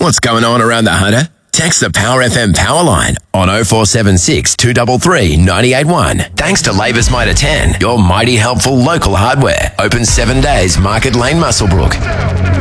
What's going on around the Hunter? Text the Power FM power line on 0476 233 981. Thanks to Labour's Mitre 10, your mighty helpful local hardware. Open 7 days, Market Lane, Muswellbrook.